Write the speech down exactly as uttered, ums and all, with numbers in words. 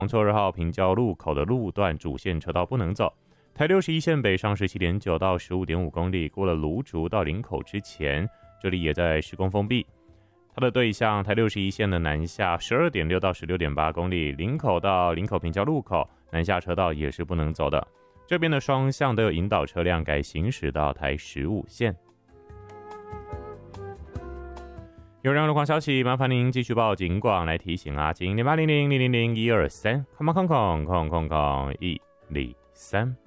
黄厝二号平交路口的路段主线车道不能走。台六十一线北上 十七点九 到 十五点五 公里，过了芦竹到林口之前，这里也在施工封闭。它的对向台六十一线的南下 十二点六 到 十六点八 公里，林口到林口平交路口南下车道也是不能走的。这边的双向都有引导车辆改行驶到台十五线。有任何路况消息，麻烦您继续报警广来提醒阿金零八零零零零零一二三，空空空空空空一零三。